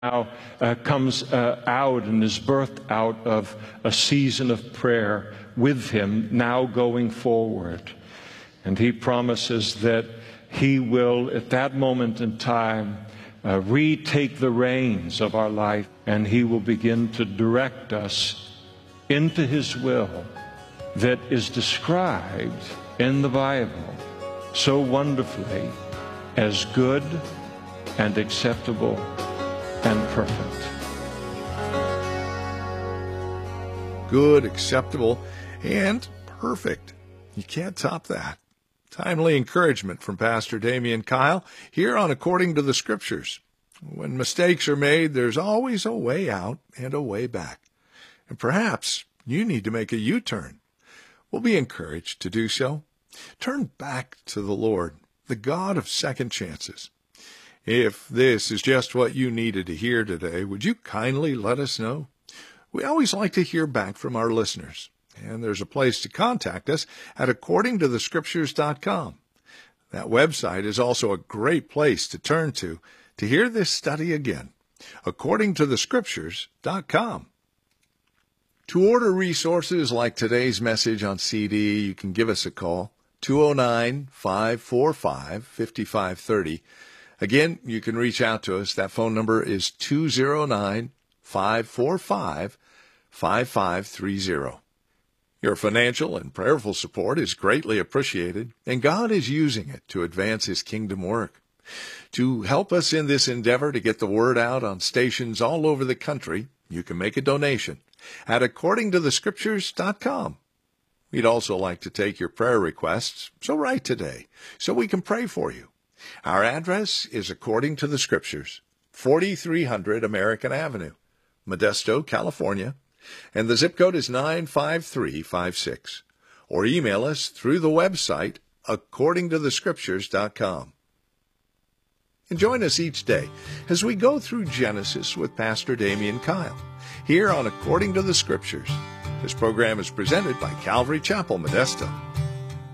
now comes out and is birthed out of a season of prayer with him now going forward. And he promises that he will, at that moment in time, retake the reins of our life, and he will begin to direct us into his will that is described in the Bible so wonderfully as good and acceptable and perfect. Good, acceptable, and perfect. You can't top that. Timely encouragement from Pastor Damian Kyle here on According to the Scriptures. When mistakes are made, there's always a way out and a way back. And perhaps you need to make a U-turn. We'll be encouraged to do so. Turn back to the Lord, the God of second chances. If this is just what you needed to hear today, would you kindly let us know? We always like to hear back from our listeners, and there's a place to contact us at accordingtothescriptures.com. That website is also a great place to turn to hear this study again, accordingtothescriptures.com. To order resources like today's message on CD, you can give us a call, 209-545-5530. Again, you can reach out to us. That phone number is 209-545-5530. Your financial and prayerful support is greatly appreciated, and God is using it to advance His kingdom work. To help us in this endeavor to get the word out on stations all over the country, you can make a donation at accordingtothescriptures.com. We'd also like to take your prayer requests, so write today so we can pray for you. Our address is According to the Scriptures, 4300 American Avenue, Modesto, California, and the zip code is 95356. Or email us through the website, accordingtothescriptures.com. And join us each day as we go through Genesis with Pastor Damian Kyle, here on According to the Scriptures. This program is presented by Calvary Chapel, Modesto.